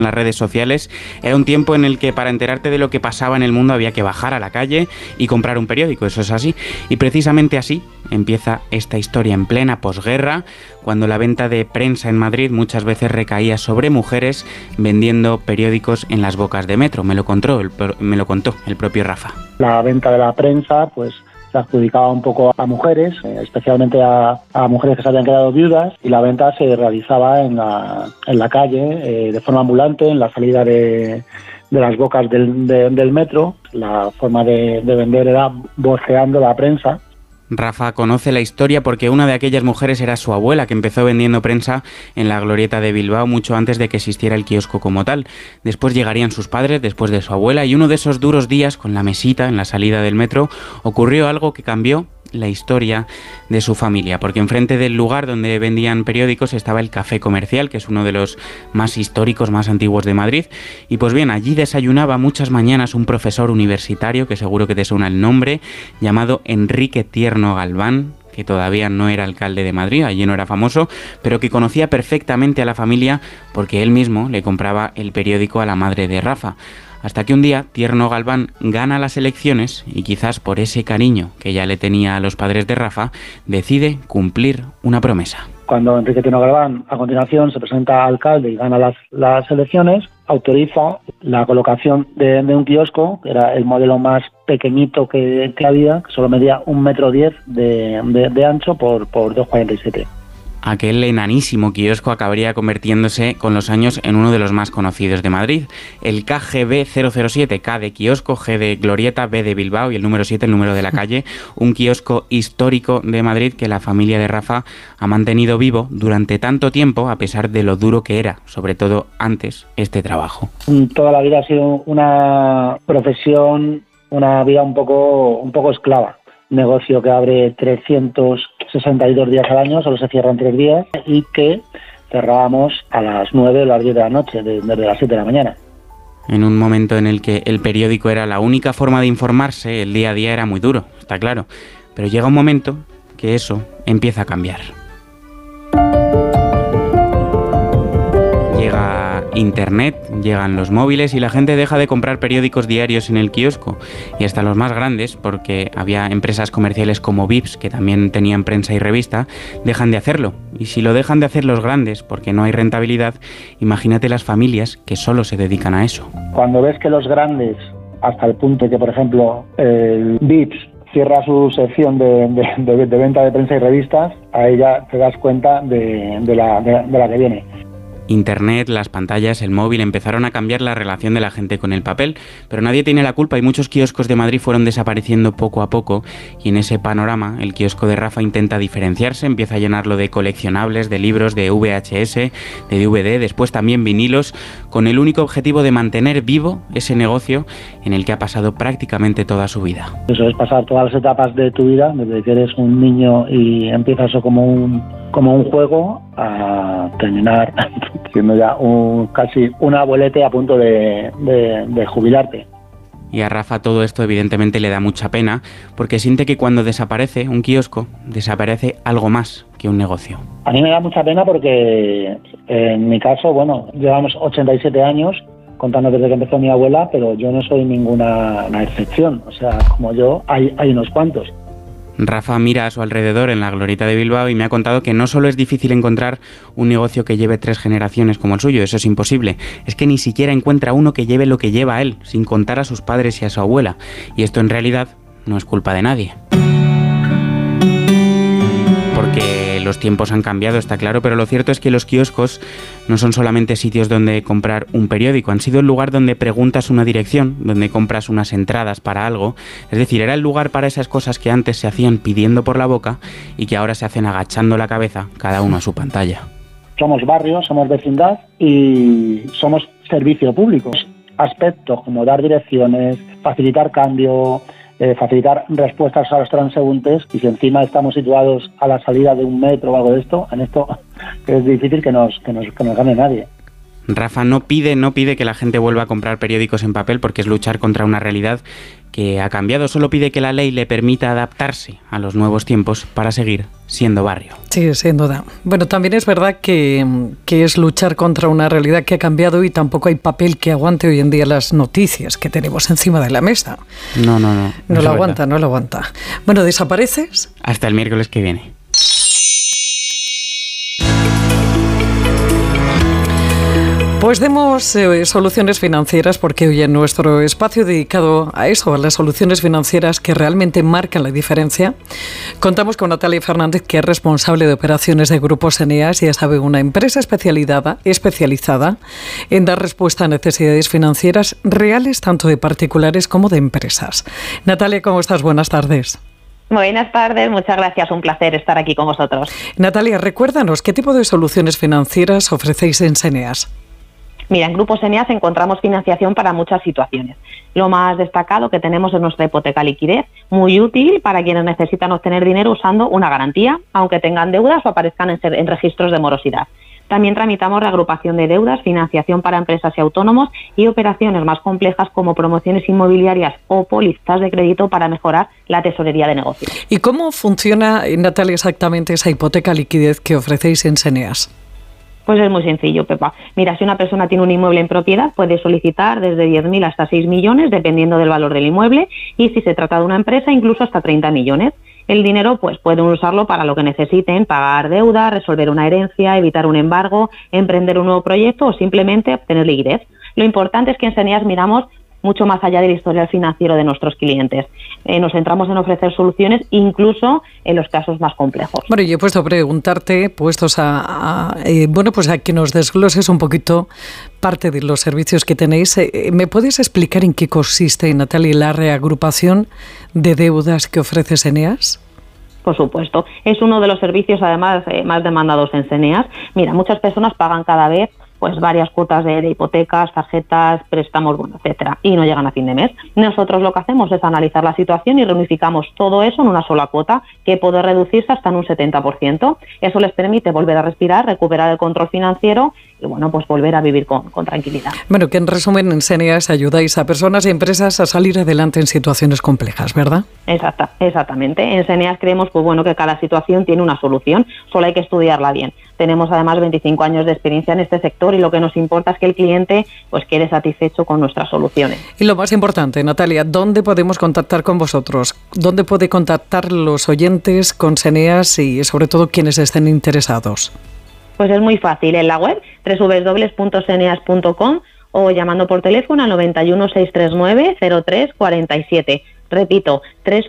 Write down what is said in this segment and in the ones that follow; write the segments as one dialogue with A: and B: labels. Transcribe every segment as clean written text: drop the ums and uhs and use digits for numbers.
A: las redes sociales. Era un tiempo en el que para enterarte de lo que pasaba en el mundo había que bajar a la calle y comprar un periódico, eso es así. Y precisamente así empieza esta historia en plena posguerra, cuando la venta de prensa en Madrid muchas veces recaía sobre mujeres vendiendo periódicos en las bocas de metro. Me lo contó el propio Rafa.
B: La venta de la prensa, pues se adjudicaba un poco a mujeres, especialmente a mujeres que se habían quedado viudas, y la venta se realizaba en la calle, de forma ambulante, en la salida de las bocas del metro. La forma de vender era voceando la prensa.
A: Rafa conoce la historia porque una de aquellas mujeres era su abuela, que empezó vendiendo prensa en la Glorieta de Bilbao mucho antes de que existiera el kiosco como tal. Después llegarían sus padres, después de su abuela, y uno de esos duros días con la mesita en la salida del metro ocurrió algo que cambió la historia de su familia, porque enfrente del lugar donde vendían periódicos estaba el Café Comercial, que es uno de los más históricos, más antiguos de Madrid, y pues bien, allí desayunaba muchas mañanas un profesor universitario, que seguro que te suena el nombre, llamado Enrique Tierno Galván, que todavía no era alcalde de Madrid, allí no era famoso, pero que conocía perfectamente a la familia porque él mismo le compraba el periódico a la madre de Rafa. Hasta que un día Tierno Galván gana las elecciones y quizás por ese cariño que ya le tenía a los padres de Rafa, decide cumplir una promesa.
B: Cuando Enrique Tierno Galván a continuación se presenta a alcalde y gana las elecciones, autoriza la colocación de un kiosco, que era el modelo más pequeñito que había, que solo medía 1,10 m de ancho por 2,47 m.
A: Aquel enanísimo kiosco acabaría convirtiéndose con los años en uno de los más conocidos de Madrid. El KGB 007, K de kiosco, G de Glorieta, B de Bilbao y el número 7, el número de la calle. Un kiosco histórico de Madrid que la familia de Rafa ha mantenido vivo durante tanto tiempo, a pesar de lo duro que era, sobre todo antes, este trabajo.
B: Toda la vida ha sido una profesión, una vida un poco esclava. Negocio que abre 362 días al año, solo se cierran 3 días, y que cerrábamos a las 9 o las 10 de la noche, desde las 7 de la mañana.
A: En un momento en el que el periódico era la única forma de informarse, el día a día era muy duro, está claro. Pero llega un momento que eso empieza a cambiar. Llega Internet, llegan los móviles y la gente deja de comprar periódicos diarios en el kiosco, y hasta los más grandes, porque había empresas comerciales como Vips que también tenían prensa y revista, dejan de hacerlo. Y si lo dejan de hacer los grandes porque no hay rentabilidad, imagínate las familias que solo se dedican a eso.
B: Cuando ves que los grandes, hasta el punto de que, por ejemplo, el Vips cierra su sección de venta de prensa y revistas, ahí ya te das cuenta de la que viene.
A: Internet, las pantallas, el móvil empezaron a cambiar la relación de la gente con el papel, pero nadie tiene la culpa y muchos kioscos de Madrid fueron desapareciendo poco a poco, y en ese panorama el kiosco de Rafa intenta diferenciarse, empieza a llenarlo de coleccionables, de libros, de VHS, de DVD, después también vinilos, con el único objetivo de mantener vivo ese negocio en el que ha pasado prácticamente toda su vida.
B: Eso es pasar todas las etapas de tu vida, desde que eres un niño y empiezas eso como un juego, a terminar siendo ya casi un abuelete a punto de jubilarte.
A: Y a Rafa todo esto evidentemente le da mucha pena, porque siente que cuando desaparece un kiosco, desaparece algo más que un negocio.
B: A mí me da mucha pena porque en mi caso, llevamos 87 años, contando desde que empezó mi abuela, pero yo no soy ninguna excepción. O sea, como yo, hay unos cuantos.
A: Rafa mira a su alrededor en la Glorieta de Bilbao y me ha contado que no solo es difícil encontrar un negocio que lleve 3 generaciones como el suyo, eso es imposible, es que ni siquiera encuentra uno que lleve lo que lleva él, sin contar a sus padres y a su abuela. Y esto en realidad no es culpa de nadie. Porque los tiempos han cambiado, está claro, pero lo cierto es que los kioscos no son solamente sitios donde comprar un periódico, han sido el lugar donde preguntas una dirección, donde compras unas entradas para algo, es decir, era el lugar para esas cosas que antes se hacían pidiendo por la boca y que ahora se hacen agachando la cabeza, cada uno a su pantalla.
B: Somos barrio, somos vecindad y somos servicio público. Aspectos como dar direcciones, facilitar cambio, facilitar respuestas a los transeúntes, y si encima estamos situados a la salida de un metro o algo de esto, en esto es difícil que nos gane nadie.
A: Rafa no pide que la gente vuelva a comprar periódicos en papel porque es luchar contra una realidad que ha cambiado, solo pide que la ley le permita adaptarse a los nuevos tiempos para seguir siendo barrio.
C: Sí, sin duda. Bueno, también es verdad que es luchar contra una realidad que ha cambiado y tampoco hay papel que aguante hoy en día las noticias que tenemos encima de la mesa.
A: No.
C: No lo aguanta. Bueno, ¿desapareces?
A: Hasta el miércoles que viene.
C: Pues demos soluciones financieras, porque hoy en nuestro espacio dedicado a eso, a las soluciones financieras que realmente marcan la diferencia, contamos con Natalia Fernández, que es responsable de operaciones de Grupos Eneas, ya sabe, una empresa especializada en dar respuesta a necesidades financieras reales, tanto de particulares como de empresas. Natalia, ¿cómo estás? Buenas tardes.
D: Buenas tardes, muchas gracias, un placer estar aquí con vosotros.
C: Natalia, recuérdanos, ¿qué tipo de soluciones financieras ofrecéis en Eneas?
D: Mira, en Grupos Eneas encontramos financiación para muchas situaciones. Lo más destacado que tenemos es nuestra hipoteca liquidez, muy útil para quienes necesitan obtener dinero usando una garantía, aunque tengan deudas o aparezcan en registros de morosidad. También tramitamos reagrupación de deudas, financiación para empresas y autónomos y operaciones más complejas como promociones inmobiliarias o pólizas de crédito para mejorar la tesorería de negocios.
C: ¿Y cómo funciona, Natalia, exactamente esa hipoteca liquidez que ofrecéis en Eneas?
D: Pues es muy sencillo, Pepa. Mira, si una persona tiene un inmueble en propiedad, puede solicitar desde 10.000 hasta 6 millones, dependiendo del valor del inmueble, y si se trata de una empresa, incluso hasta 30 millones. El dinero, pues, pueden usarlo para lo que necesiten, pagar deuda, resolver una herencia, evitar un embargo, emprender un nuevo proyecto o simplemente obtener liquidez. Lo importante es que en Eneas miramos mucho más allá del historial financiero de nuestros clientes. Nos centramos en ofrecer soluciones incluso en los casos más complejos.
C: Bueno, yo he puesto a preguntarte, puestos a que nos desgloses un poquito parte de los servicios que tenéis. ¿Me puedes explicar en qué consiste, Natalia, la reagrupación de deudas que ofrece Eneas?
D: Por supuesto. Es uno de los servicios, además, más demandados en Eneas. Mira, muchas personas pagan cada vez pues varias cuotas de hipotecas, tarjetas, préstamos, etcétera, y no llegan a fin de mes. Nosotros lo que hacemos es analizar la situación y reunificamos todo eso en una sola cuota que puede reducirse hasta en un 70%. Eso les permite volver a respirar, recuperar el control financiero y pues volver a vivir con tranquilidad.
C: Bueno, que en resumen en Eneas ayudáis a personas y empresas a salir adelante en situaciones complejas, ¿verdad?
D: Exactamente. En Eneas creemos que cada situación tiene una solución, solo hay que estudiarla bien. Tenemos además 25 años de experiencia en este sector y lo que nos importa es que el cliente quede satisfecho con nuestras soluciones.
C: Y lo más importante, Natalia, ¿dónde podemos contactar con vosotros? ¿Dónde puede contactar los oyentes con Eneas y sobre todo quienes estén interesados?
D: Pues es muy fácil, en la web www.eneas.com o llamando por teléfono al 91 639 0347. Repito,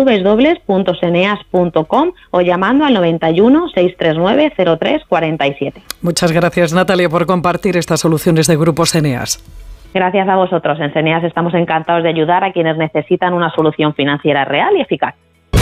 D: www.eneas.com o llamando al 91 639 0347.
C: Muchas gracias, Natalia, por compartir estas soluciones de Grupos Eneas.
D: Gracias a vosotros. En Eneas estamos encantados de ayudar a quienes necesitan una solución financiera real y eficaz.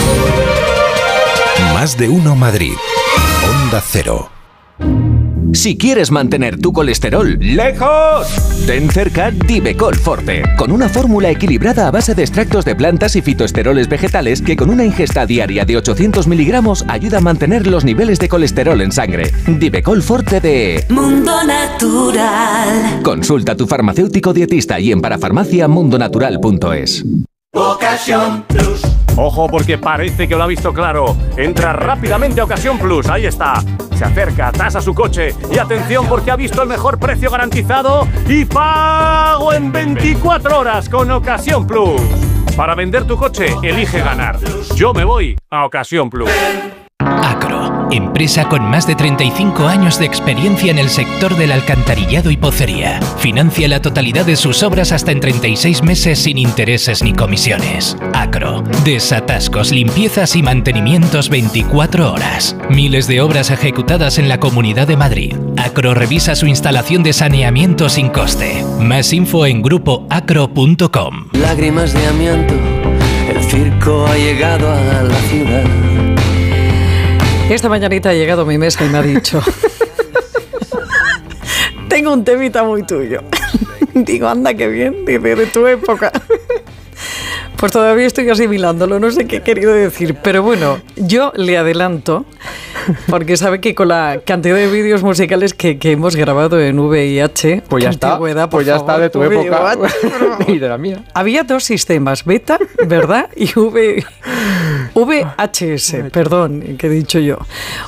E: Más de uno Madrid. Onda Cero. Si quieres mantener tu colesterol lejos, ten cerca Divecol Forte, con una fórmula equilibrada a base de extractos de plantas y fitoesteroles vegetales que con una ingesta diaria de 800 miligramos ayuda a mantener los niveles de colesterol en sangre. Divecol Forte de
F: Mundo Natural.
E: Consulta a tu farmacéutico dietista y en parafarmaciamundonatural.es.
G: Ocasión Plus. Ojo, porque parece que lo ha visto claro. Entra rápidamente a Ocasión Plus, ahí está. Se acerca, tasa su coche y atención porque ha visto el mejor precio garantizado y pago en 24 horas con Ocasión Plus. Para vender tu coche, elige ganar. Yo me voy a Ocasión Plus.
H: Acro, empresa con más de 35 años de experiencia en el sector del alcantarillado y pocería. Financia la totalidad de sus obras hasta en 36 meses sin intereses ni comisiones. Acro, desatascos, limpiezas y mantenimientos 24 horas. Miles de obras ejecutadas en la Comunidad de Madrid. Acro revisa su instalación de saneamiento sin coste. Más info en grupoacro.com.
F: Lágrimas de amianto, el circo ha llegado a la ciudad.
C: Esta mañanita ha llegado a mi mesa y me ha dicho: tengo un temita muy tuyo. Digo, anda, qué bien, dice, de tu época. Pues todavía estoy asimilándolo, no sé qué he querido decir. Pero bueno, yo le adelanto, porque sabe que con la cantidad de vídeos musicales que hemos grabado en VIH...
I: Pues ya está, de tu época y de la mía.
C: Había dos sistemas, beta, ¿verdad? Y VHS, perdón, que he dicho yo.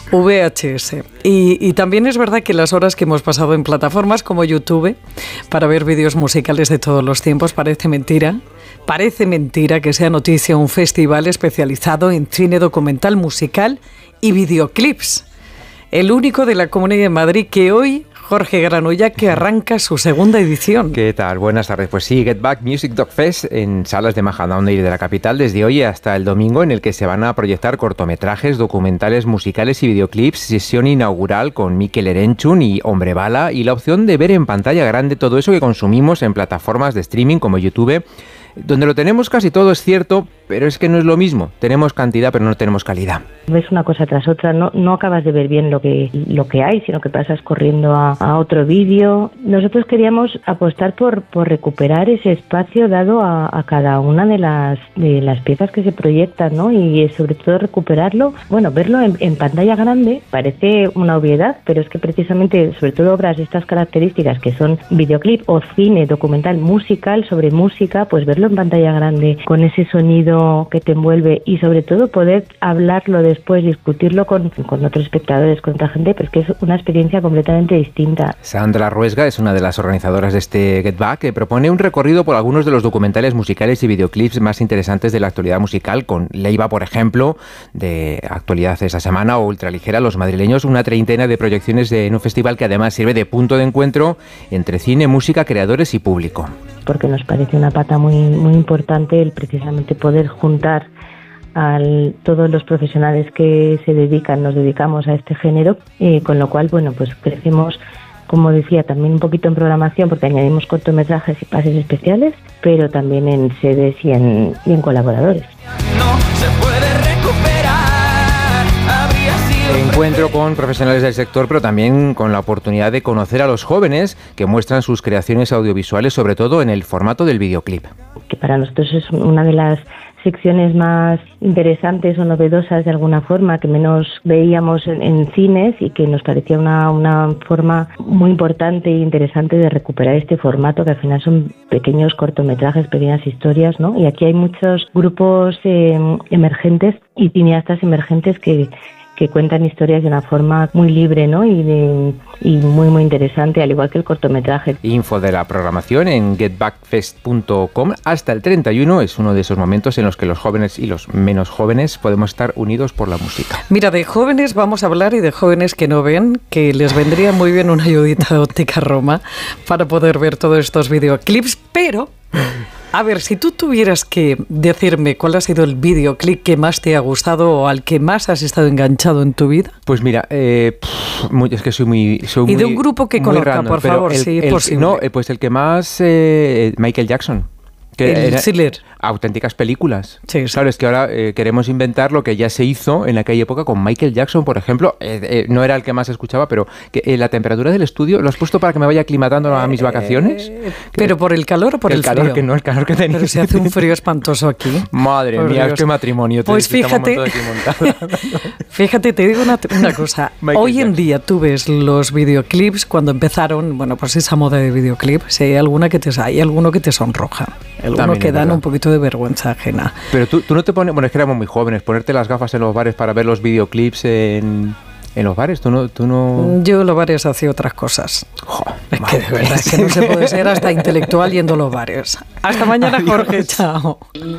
C: VHS. Y también es verdad que las horas que hemos pasado en plataformas como YouTube para ver vídeos musicales de todos los tiempos parece mentira. Parece mentira que sea noticia un festival especializado en cine documental musical y videoclips. El único de la Comunidad de Madrid que hoy, Jorge Granulla, que arranca su segunda edición.
J: ¿Qué tal? Buenas tardes. Pues sí, Get Back Music Doc Fest en salas de Majadahonda y de la capital desde hoy hasta el domingo, en el que se van a proyectar cortometrajes, documentales musicales y videoclips, sesión inaugural con Mikel Erenchun y Hombre Bala, y la opción de ver en pantalla grande todo eso que consumimos en plataformas de streaming como YouTube, donde lo tenemos casi todo, es cierto, pero es que no es lo mismo. Tenemos cantidad, pero no tenemos calidad.
K: Ves una cosa tras otra, no acabas de ver bien lo que hay, sino que pasas corriendo a otro vídeo. Nosotros queríamos apostar por recuperar ese espacio dado a cada una de las piezas que se proyectan, ¿no? Y sobre todo recuperarlo, verlo en pantalla grande parece una obviedad, pero es que precisamente, sobre todo obras de estas características que son videoclip o cine documental musical sobre música, pues verlo en pantalla grande con ese sonido que te envuelve y sobre todo poder hablarlo después, discutirlo con otros espectadores, con otra gente, pero es que es una experiencia completamente distinta.
J: Sandra Ruesga es una de las organizadoras de este Get Back, que propone un recorrido por algunos de los documentales musicales y videoclips más interesantes de la actualidad musical, con Leiva, por ejemplo, de actualidad esta semana, o Ultraligera, Los Madrileños, una treintena de proyecciones en un festival que además sirve de punto de encuentro entre cine, música, creadores y público.
K: Porque nos parece una pata muy, muy importante el precisamente poder juntar a todos los profesionales que nos dedicamos a este género, con lo cual, pues crecemos, como decía, también un poquito en programación, porque añadimos cortometrajes y pases especiales, pero también en sedes y en colaboradores.
E: No se puede recuperar.
J: Encuentro con profesionales del sector, pero también con la oportunidad de conocer a los jóvenes que muestran sus creaciones audiovisuales, sobre todo en el formato del videoclip.
K: Que para nosotros es una de las secciones más interesantes o novedosas de alguna forma, que menos veíamos en cines, y que nos parecía una forma muy importante e interesante de recuperar este formato, que al final son pequeños cortometrajes, pequeñas historias, ¿no? Y aquí hay muchos grupos emergentes y cineastas emergentes que cuentan historias de una forma muy libre, ¿no? Y muy, muy interesante, al igual que el cortometraje.
J: Info de la programación en getbackfest.com. Hasta el 31 es uno de esos momentos en los que los jóvenes y los menos jóvenes podemos estar unidos por la música.
C: Mira, de jóvenes vamos a hablar, y de jóvenes que no ven, que les vendría muy bien una ayudita de Óptica Roma para poder ver todos estos videoclips, pero... A ver, si tú tuvieras que decirme cuál ha sido el videoclip que más te ha gustado o al que más has estado enganchado en tu vida.
J: Pues mira, es que soy muy
C: y de un grupo que conozca, random, por favor, si es posible.
J: No, pues el que más, Michael Jackson.
C: El Thriller.
J: Auténticas películas.
C: Sí.
J: Claro, es que ahora queremos inventar lo que ya se hizo en aquella época con Michael Jackson, por ejemplo. No era el que más escuchaba, pero que la temperatura del estudio, ¿lo has puesto para que me vaya aclimatando a mis vacaciones?
C: ¿Pero por el calor o por el frío?
J: El calor que tenía.
C: Pero se hace un frío espantoso aquí.
J: Madre mía, Dios. Qué matrimonio.
C: Pues fíjate, te digo una cosa. Hoy en día tú ves los videoclips cuando empezaron, pues esa moda de videoclip, si hay alguno que te sonroja. Algunos que dan un poquito de vergüenza ajena.
J: Pero tú no te pones... Bueno, es que éramos muy jóvenes. Ponerte las gafas en los bares para ver los videoclips en los bares. ¿Tú no...?
C: Yo en los bares hacía otras cosas. Es que de verdad es que no se puede ser hasta intelectual yendo a los bares. Hasta mañana, Jorge. Chao.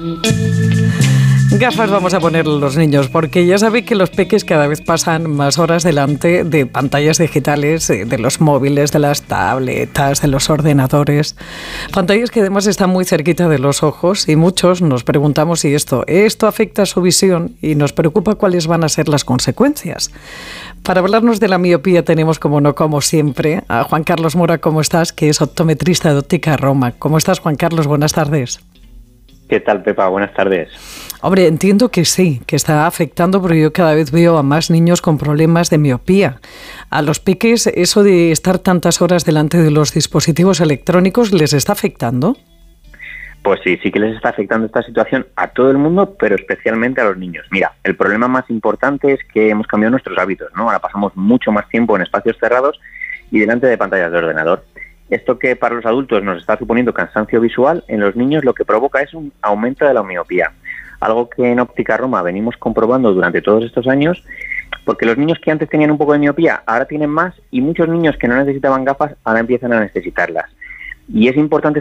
C: Gafas vamos a poner los niños, porque ya sabéis que los peques cada vez pasan más horas delante de pantallas digitales, de los móviles, de las tabletas, de los ordenadores. Pantallas que además están muy cerquita de los ojos, y muchos nos preguntamos si esto afecta a su visión, y nos preocupa cuáles van a ser las consecuencias. Para hablarnos de la miopía tenemos, como siempre, a Juan Carlos Mora. ¿Cómo estás? Que es optometrista de Óptica Roma. ¿Cómo estás, Juan Carlos? Buenas tardes.
L: ¿Qué tal, Pepa? Buenas tardes.
C: Hombre, entiendo que sí, que está afectando, porque yo cada vez veo a más niños con problemas de miopía. A los peques, eso de estar tantas horas delante de los dispositivos electrónicos, ¿les está afectando?
L: Pues sí que les está afectando esta situación a todo el mundo, pero especialmente a los niños. Mira, el problema más importante es que hemos cambiado nuestros hábitos, ¿no? Ahora pasamos mucho más tiempo en espacios cerrados y delante de pantallas de ordenador. Esto, que para los adultos nos está suponiendo cansancio visual, en los niños lo que provoca es un aumento de la miopía. algo que en Óptica Roma venimos comprobando durante todos estos años, porque los niños que antes tenían un poco de miopía ahora tienen más, y muchos niños que no necesitaban gafas ahora empiezan a necesitarlas. Y es importante